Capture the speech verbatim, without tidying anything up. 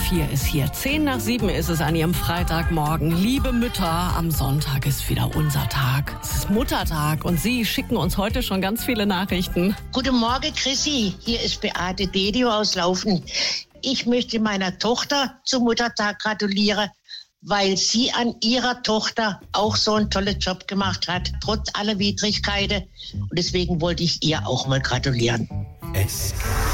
vier ist hier. Zehn nach sieben ist es an Ihrem Freitagmorgen. Liebe Mütter, am Sonntag ist wieder unser Tag. Es ist Muttertag und Sie schicken uns heute schon ganz viele Nachrichten. Guten Morgen, Chrissy. Hier ist Beate Dedio aus Laufen. Ich möchte meiner Tochter zum Muttertag gratulieren, weil sie an ihrer Tochter auch so einen tollen Job gemacht hat, trotz aller Widrigkeiten. Und deswegen wollte ich ihr auch mal gratulieren. Es